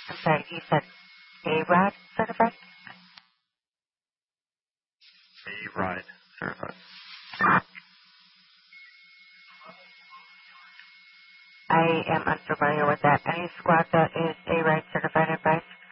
I'm sorry, you said A-ROD certified? A-ROD certified. I am unfamiliar with that. Any squad that is A-ROD certified advice?